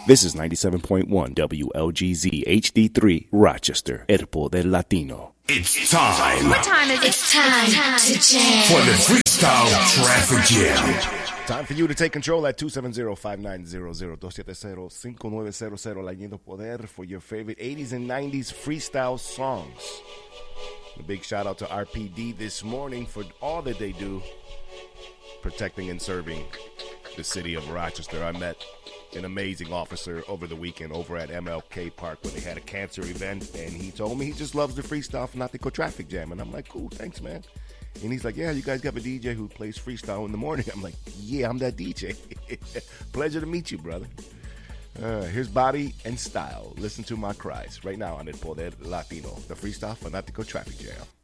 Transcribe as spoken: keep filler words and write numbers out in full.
This is ninety-seven point one W L G Z H D three, Rochester, El Poder Latino. It's time. What time is it? It's time, time to jam. For the Freestyle Traffic Jam. Time for you to take control at two seven zero, five nine zero zero, two seven zero, five nine zero zero, La Yendo Poder, for your favorite eighties and nineties freestyle songs. A big shout out to R P D this morning for all that they do protecting and serving the city of Rochester. I met an amazing officer over the weekend over at M L K Park when they had a cancer event, and he told me he just loves the freestyle Fanatico Traffic Jam. And I'm like, cool, thanks, man. And he's like, yeah, you guys got a D J who plays freestyle in the morning. I'm like, yeah, I'm that D J. Pleasure to meet you, brother. Uh, here's Body and Style. Listen to my cries right now on El Poder Latino, the freestyle Fanatico Traffic Jam.